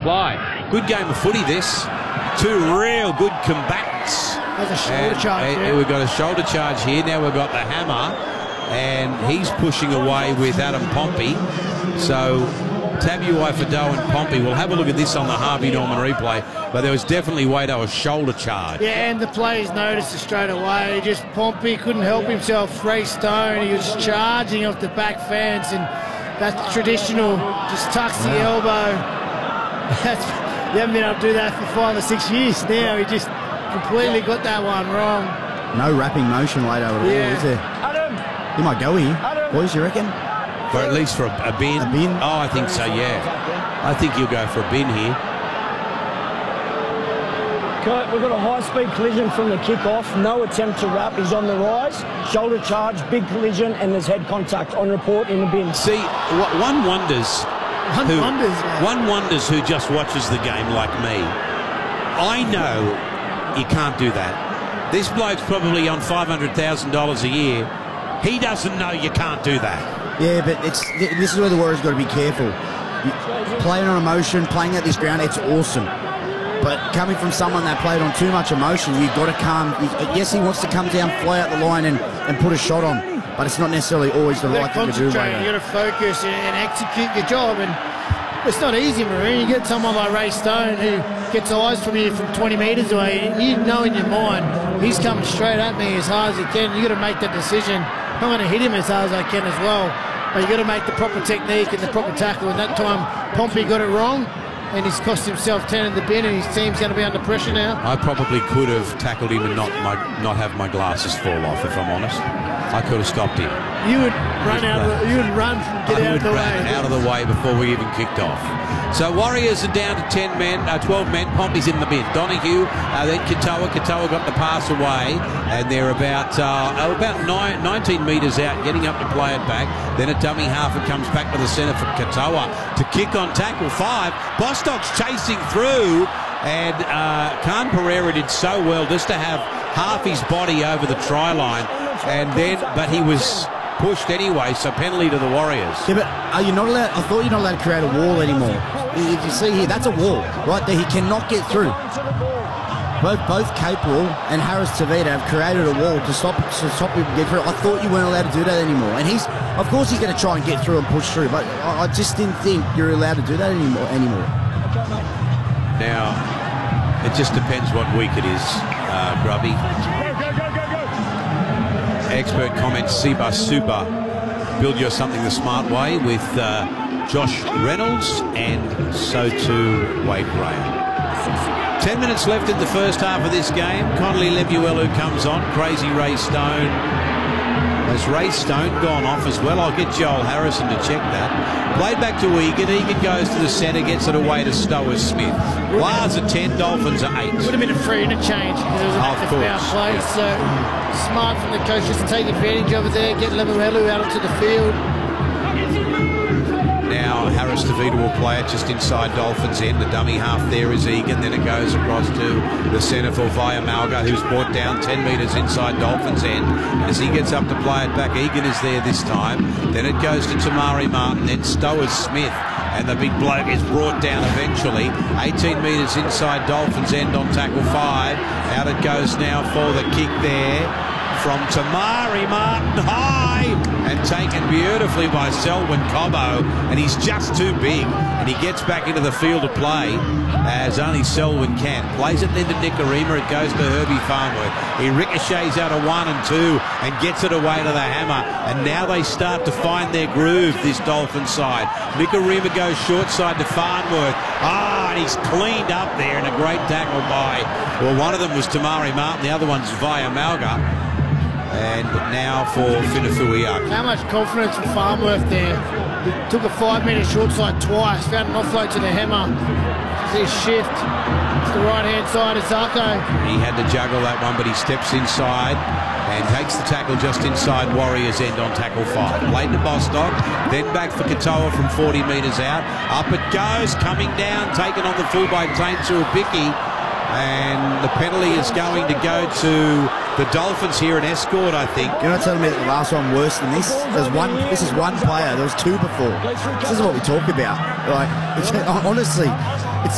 by. Good game of footy, this. Two real good combatants. There's a shoulder charge there. We've got a shoulder charge here. Now we've got the hammer, and he's pushing away with Adam Pompey. So Tabuai-Fidow and Pompey. We'll have a look at this on the Harvey Norman replay, but there was definitely a shoulder charge. Yeah, and the players noticed it straight away. Just Pompey couldn't help himself. Ray Stone, he was charging off the back fence, and that's traditional. Just tucks the elbow. They haven't been able to do that for 5 or 6 years now. He just completely got that one wrong. No wrapping motion later at all, is there? He might go here. Boys, you reckon? Or at least for a bin. A bin? Oh, I think so, yeah. I think he'll go for a bin here. Kurt, we've got a high-speed collision from the kick-off. No attempt to wrap. He's on the rise. Shoulder charge, big collision, and there's head contact on report in the bin. See, one wonders who just watches the game like me. I know you can't do that. This bloke's probably on $500,000 a year. He doesn't know you can't do that. Yeah, but this is where the Warriors got to be careful. Playing on emotion, playing at this ground, it's awesome. But coming from someone that played on too much emotion, you've got to calm. Yes, he wants to come down, fly out the line and put a shot on, but it's not necessarily always the right thing to do. Concentrate, you've got to focus and execute your job. And it's not easy, Marine. You get someone like Ray Stone who gets eyes from you from 20 metres away. You know in your mind, he's coming straight at me as hard as he can. You've got to make that decision. I'm going to hit him as hard as I can as well. But you've got to make the proper technique and the proper tackle. And that time, Pompey got it wrong, and he's cost himself 10 in the bin, and his team's going to be under pressure now. I probably could have tackled him and not have my glasses fall off, if I'm honest. I could have stopped him. You would run out of the way before we even kicked off. So Warriors are down to 12 men. Pompey's in the bin. Donahue, then Katoa. Katoa got the pass away, and they're about 19 metres out, getting up to play it back. Then a dummy half, it comes back to the centre for Katoa to kick on tackle 5. Bostock's chasing through, and Khan Pereira did so well just to have half his body over the try line, but he was pushed anyway, so penalty to the Warriors. Yeah, but are you not allowed? I thought you're not allowed to create a wall anymore. If you see here, that's a wall right there. He cannot get through. Both Capewell and Harris Tavita have created a wall to stop him get through. I thought you weren't allowed to do that anymore. And of course he's going to try and get through and push through, but I just didn't think you're allowed to do that anymore. Now, it just depends what week it is, Grubby. Expert comments, Seba Super, build your something the smart way with Josh Reynolds, and so too Wade Graham. 10 minutes left in the first half of this game. Connolly Lemuelu comes on. Crazy Ray Stone. Has Ray Stone gone off as well? I'll get Joel Harrison to check that. Played back to Egan. Egan goes to the centre, gets it away to Stower Smith. Wars are 10, Dolphins are 8. Would have been a free interchange because it was an active foul play. So smart from the coach just to take advantage of it there, get Lemuelu out onto the field. Now Harris Tavita will play it just inside Dolphins end. The dummy half there is Egan. Then it goes across to the centre for Vaiamalga, who's brought down 10 metres inside Dolphins end. As he gets up to play it back, Egan is there this time. Then it goes to Tamari Martin, then Stower Smith. And the big bloke is brought down eventually. 18 metres inside Dolphins end on tackle 5. Out it goes now for the kick there from Tamari Martin, high, and taken beautifully by Selwyn Cobbo, and he's just too big, and he gets back into the field of play as only Selwyn can. Plays it into Nicarima, it goes to Herbie Farnworth. He ricochets out of 1 and 2 and gets it away to the hammer, and now they start to find their groove, this Dolphin side. Nicarima goes short side to Farnworth. And he's cleaned up there, and a great tackle by, well, one of them was Tamari Martin, the other one's Vaiamalga. And now for Finafuiaka. How much confidence from Farnworth there. He took a 5-metre short side twice, found an offload to the hammer. His shift to the right-hand side of Zarko. He had to juggle that one, but he steps inside and takes the tackle just inside Warriors end on tackle 5. Played to Bostock, then back for Katoa from 40 metres out. Up it goes, coming down, taken on the full by Tainsu Abiki. And the penalty is going to go to the Dolphins here, an escort, I think. You're not telling me that the last one worse than this? This is one player. There was 2 before. This is what we talk about. Like, honestly,